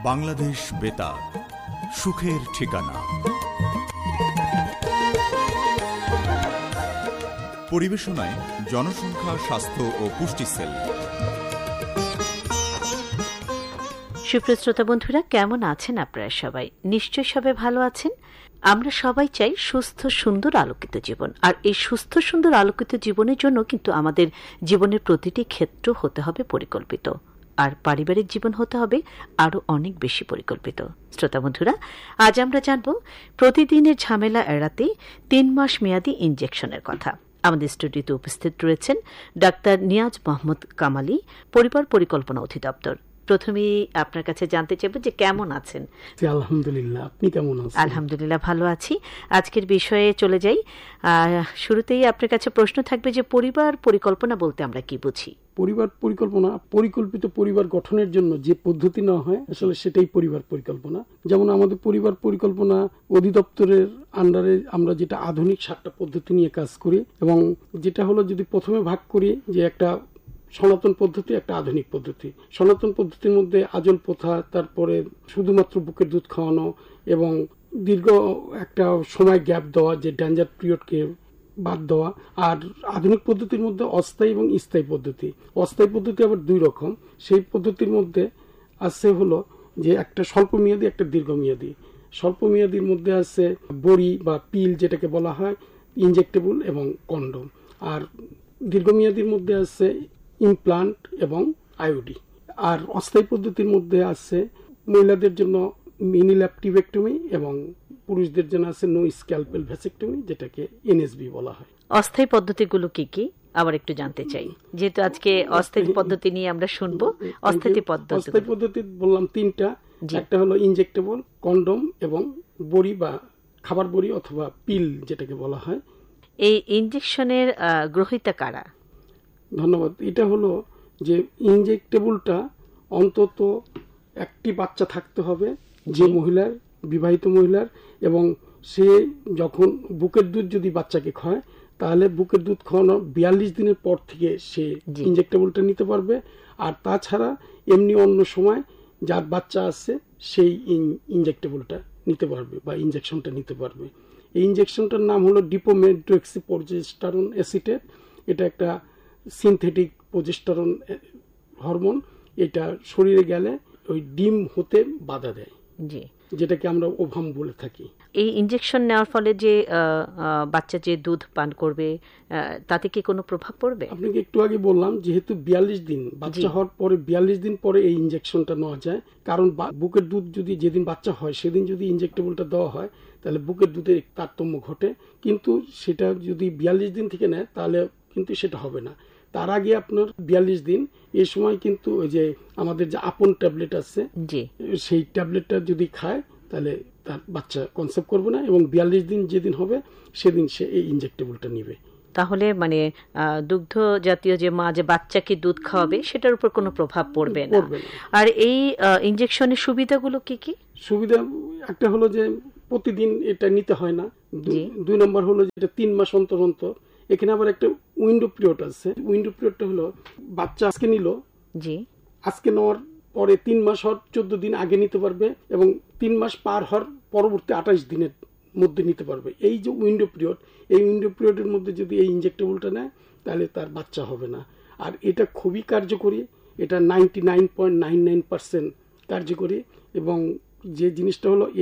বাংলাদেশ বেতার, সুখের ঠিকানা। পরিবেশনায় জনসংখ্যা, স্বাস্থ্য ও পুষ্টি সেল। সুপ্রিয় শ্রোতা বন্ধুরা, কেমন আছেন আপনারা? সবাই নিশ্চয় সবাই ভালো আছেন। আমরা সবাই চাই সুস্থ, সুন্দর, আলোকিত জীবন। আর এই সুস্থ, সুন্দর, আলোকিত জীবনের জন্য কিন্তু আমাদের জীবনের প্রতিটি ক্ষেত্র হতে হবে পরিকল্পিত, আর পারিবারিক জীবন হতে হবে আরো অনেক বেশি পরিকল্পিত। শ্রোতা বন্ধুরা, আজ আমরা জানব প্রতিদিনের ঝামেলা এড়াতে 3 মাস মেয়াদী ইনজেকশনের কথা। আমাদের স্টুডিওতে উপস্থিত রয়েছেন ডাক্তার নিয়াজ মোহাম্মদ কামালি, পরিবার পরিকল্পনা অধিদপ্তর। প্রথমেই আপনার কাছে জানতে চাইব যে কেমন আছেন? আলহামদুলিল্লাহ, আপনি কেমন আছেন? আলহামদুলিল্লাহ, ভালো আছি। আজকের বিষয়ে চলে যাই। শুরুতেই আপনার কাছে প্রশ্ন থাকবে যে পরিবার পরিকল্পনা বলতে আমরা কি বুঝি? পরিবার পরিকল্পনা, পরিকল্পিত পরিবার গঠনের জন্য যে পদ্ধতি নেওয়া হয় আসলে সেটাই পরিবার পরিকল্পনা। যেমন আমাদের পরিবার পরিকল্পনা অধিদপ্তরের আন্ডারে আমরা যেটা আধুনিক 7টা পদ্ধতি নিয়ে কাজ করি, এবং যেটা হলো যদি প্রথমে ভাগ করি যে একটা সনাতন পদ্ধতি, একটা আধুনিক পদ্ধতি। সনাতন পদ্ধতির মধ্যে আজল প্রথা, তারপরে শুধুমাত্র বুকের দুধ খাওয়ানো এবং দীর্ঘ একটা সময় গ্যাপ দেওয়া, যে ডেঞ্জার পিরিয়ডকে বাদ দেওয়া। আর আধুনিক পদ্ধতির মধ্যে অস্থায়ী এবং স্থায়ী পদ্ধতি। অস্থায়ী পদ্ধতি আবার 2 রকম। সেই পদ্ধতির মধ্যে আছে হলো যে একটা স্বল্প মেয়াদী, একটা দীর্ঘমেয়াদী। স্বল্প মেয়াদীর মধ্যে আছে বড়ি বা পিল, যেটাকে বলা হয় ইনজেক্টেবল, এবং কন্ডম। আর দীর্ঘমেয়াদীর মধ্যে আছে ইমপ্লান্ট এবং আইওডি। আর অস্থায়ী পদ্ধতির মধ্যে আছে মহিলাদের জন্য মিনিল্যাপটিভেক্টমি, এবং পুরুষদের জন্য আছে নো স্ক্যালপেল ভ্যাসেক্টমি, যেটাকে এনএসবি বলা হয়। অস্থায়ী পদ্ধতিগুলো কি কি আবার একটু জানতে চাই, যেহেতু আজকে অস্থায়ী পদ্ধতি নিয়ে আমরা শুনবো। অস্থায়ী পদ্ধতি বললাম 3টা। একটা হলো ইনজেক্টেবল, কন্ডম এবং বড়ি বা খাবার বড়ি অথবা পিল, যেটাকে বলা হয়। এই ইনজেকশনের গ্রহীতা কারা? ধন্যবাদ। এটা হলো যে ইনজেক্টেবলটা অন্তত একটি বাচ্চা থাকতে হবে, যে মহিলার, বিবাহিত মহিলার, এবং সে যখন বুকের দুধ যদি বাচ্চাকে খায়, তাহলে বুকের দুধ খাওয়ানোর 42 দিনের পর থেকে সে ইনজেক্টেবলটা নিতে পারবে। আর তাছাড়া এমনি অন্য সময় যার বাচ্চা আছে সেই ইনজেক্টেবলটা নিতে পারবে বা ইনজেকশনটা নিতে পারবে। এই ইনজেকশনটার নাম হলো ডিপোমেড্রোক্সিপ্রোজেস্টেরন অ্যাসিটেট। এটা একটা সিনথেটিক প্রোজেস্টেরন হরমোন। এটা শরীরে গেলে ওই ডিম হতে বাধা দেয়, যেটাকে আমরা ওভাম বলে থাকি। এই ইনজেকশন নেওয়ার ফলে যে বাচ্চা যে দুধ পান করবে, তাতে কি কোনো প্রভাব পড়বে? আপনাকে একটু আগে বললাম, যেহেতু 42 দিন বাচ্চা হওয়ার পরে 42 দিন পরে এই ইনজেকশনটা নেওয়া যায়। কারণ বুকের দুধ যদি যেদিন বাচ্চা হয় সেদিন যদি ইনজেক্টেবলটা দেওয়া হয়, তাহলে বুকের দুধের তারতম্য ঘটে। কিন্তু সেটা যদি 42 দিন থেকে নেয় তাহলে কিন্তু সেটা হবে না। তার আগে আপনার 42 দিন, এই সময় কিন্তু ওই যে আমাদের যে আপন ট্যাবলেট আছে, সেই ট্যাবলেটটা যদি খায় তাহলে তার বাচ্চা কনসেপ্ট করবে না, এবং 42 দিন যেদিন হবে সেদিন সে এই ইনজেক্টেবলটা নিবে। তাহলে মানে দুগ্ধ জাতীয় যে মা যে বাচ্চাকে দুধ খাওয়াবে সেটার উপর কোনো প্রভাব পড়বে না। আর এই ইনজেকশনের সুবিধাগুলো কি কি? সুবিধা একটা হলো যে প্রতিদিন এটা নিতে হয় না। 2 নম্বর হলো যে এটা 3 মাস অন্তর অন্তর। এখানে আবার একটা উইন্ডো পিরিয়ড আছে। উইন্ডো পিরিয়ডটা হলো বাচ্চা আজকে নিল, আজকে নেওয়ার পরে 3 মাস হওয়ার 14 দিন আগে নিতে পারবে, এবং 3 মাস পার হওয়ার পরবর্তী 28 দিনের মধ্যে নিতে পারবে। এই যে উইন্ডো পিরিয়ড, এই উইন্ডো পিরিয়ডের মধ্যে যদি এই ইনজেক্টেবলটা নেয় তাহলে তার বাচ্চা হবে না। আর এটা খুবই কার্যকরী। এটা 99.99% কার্যকরী। এবং যে জিনিসটা হলো